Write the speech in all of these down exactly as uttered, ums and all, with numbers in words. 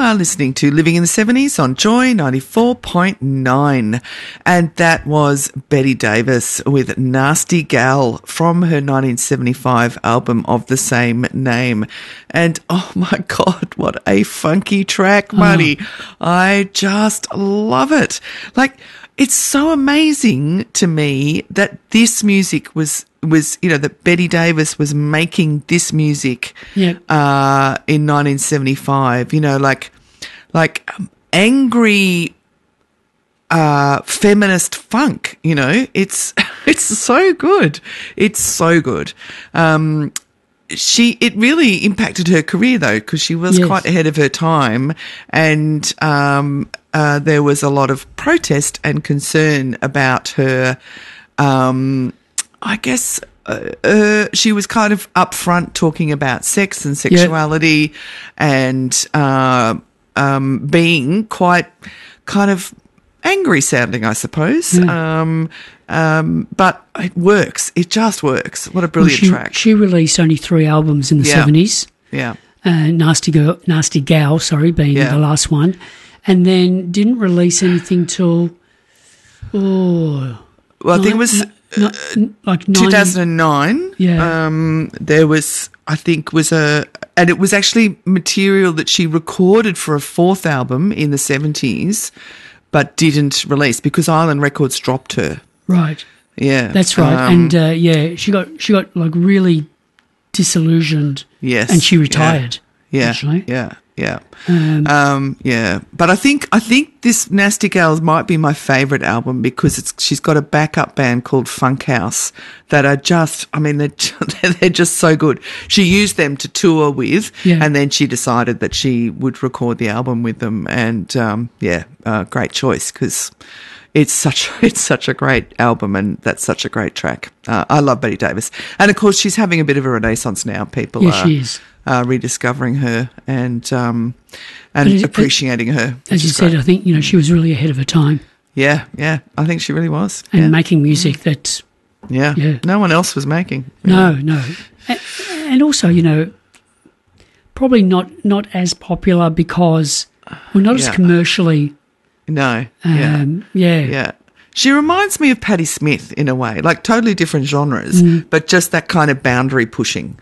are listening to Living in the seventies on Joy ninety-four point nine. And that was Betty Davis with Nasty Gal from her nineteen seventy-five album of the same name. And oh my God, what a funky track, Marty. Oh. I just love it. Like, it's so amazing to me that this music was, was you know, that Betty Davis was making this music yep. uh, in nineteen seventy-five, you know, like like um, angry uh, feminist funk, you know. It's it's so good. It's so good. Um, she it really impacted her career, though, because she was yes. quite ahead of her time, and um, uh, there was a lot of protest and concern about her, um, I guess, uh, uh, she was kind of upfront talking about sex and sexuality, yep. and uh, um, being quite kind of angry sounding, I suppose. Mm. Um, um, but it works. It just works. What a brilliant well, she, track. She released only three albums in the yeah. seventies. Yeah. Uh, Nasty Girl, Nasty Gal, sorry, being yeah. the last one. And then didn't release anything till, oh... Well, I think it was n- n- like two thousand nine. Yeah. Um, there was, I think, was a, and it was actually material that she recorded for a fourth album in the seventies, but didn't release because Island Records dropped her. Right. Yeah. That's right. Um, and uh, yeah, she got she got like really disillusioned. Yes. And she retired. Yeah. Actually. Yeah. Yeah. Um, Um, yeah. But I think I think this Nasty Gals might be my favourite album because it's she's got a backup band called Funk House that are just I mean they're they're just so good. She used them to tour with, yeah. and then she decided that she would record the album with them. And um, yeah, uh, great choice because it's such it's such a great album and that's such a great track. Uh, I love Betty Davis, and of course she's having a bit of a renaissance now. People yeah, are she is. Uh, rediscovering her and um, and it, appreciating her. As you said, great. I think you know she was really ahead of her time. Yeah, yeah, I think she really was. And yeah. making music that yeah. yeah, no one else was making. No, no, and, and also you know probably not not as popular because we're not yeah. as commercially. No, um, yeah, yeah, yeah. She reminds me of Patti Smith in a way, like totally different genres, mm. but just that kind of boundary pushing,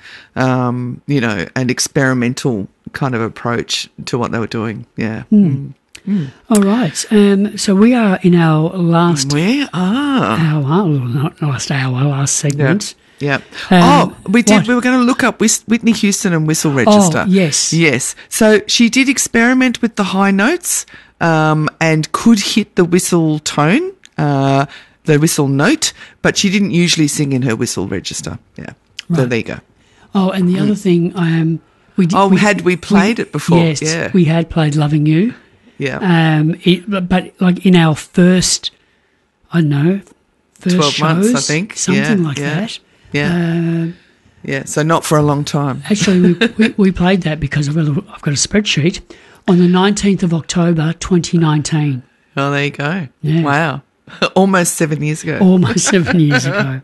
um, you know, and experimental kind of approach to what they were doing. Yeah. Mm. Mm. All right. Um, so we are in our last we are hour, well, not last hour, last segment. Yeah. yeah. Um, oh, we did. What? We were going to look up Whitney Houston and Whistle Register. Oh, yes. Yes. So she did experiment with the high notes um, and could hit the whistle tone. Uh, the whistle note, but she didn't usually sing in her whistle register. Yeah, right. So there you go. Oh, and the mm. other thing, um, we did. Oh, we, had we played we, it before? Yes, yeah. we had played "Loving You." Yeah. Um, it, but like in our first, I don't know, first twelve shows, months, I think, something yeah, like yeah. that. Yeah. Uh, yeah. So not for a long time. Actually, we, we we played that because I've got a, I've got a spreadsheet on the nineteenth of October, twenty nineteen. Oh, there you go. Yeah. Wow. Almost seven years ago. Almost seven years ago.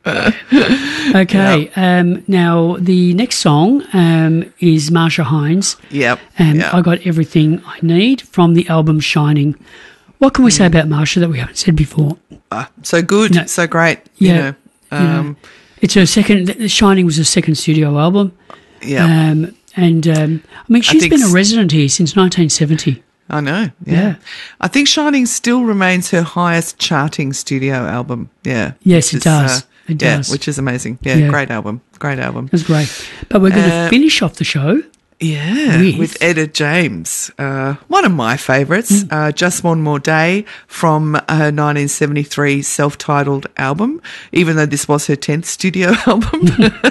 Okay. Yep. Um, now, the next song um, is Marsha Hines. Yep. And yep. I Got Everything I Need from the album Shining. What can we mm. say about Marsha that we haven't said before? Uh, so good. No. So great. Yeah. You know, um, you know, it's her second, Shining was her second studio album. Yeah. Um, and, um, I mean, she's I been a resident here since nineteen seventy. I know, yeah. yeah. I think Shining still remains her highest charting studio album, yeah. Yes, it is, does. Uh, it yeah, does. which is amazing. Yeah, yeah, great album, great album. That's great. But we're going uh, to finish off the show. Yeah, with, with Etta James, uh, one of my favourites, mm. uh, Just One More Day from her nineteen seventy-three self-titled album, even though this was her tenth studio album.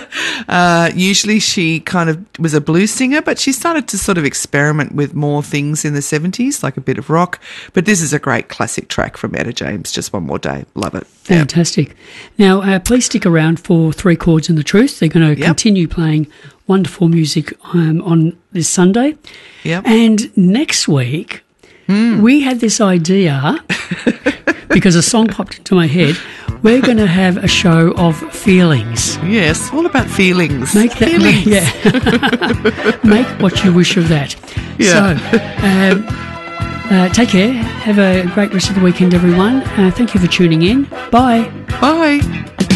uh, usually she kind of was a blues singer, but she started to sort of experiment with more things in the seventies, like a bit of rock. But this is a great classic track from Etta James, Just One More Day. Love it. Fantastic. Yep. Now, uh, please stick around for Three Chords and the Truth. They're going to yep. continue playing wonderful music um, on this Sunday. Yep. And next week, mm. we had this idea, because a song popped into my head, we're going to have a show of feelings. Yes, all about feelings. Make that, feelings. Yeah. Make what you wish of that. Yeah. So, um, uh, take care. Have a great rest of the weekend, everyone. Uh, thank you for tuning in. Bye. Bye.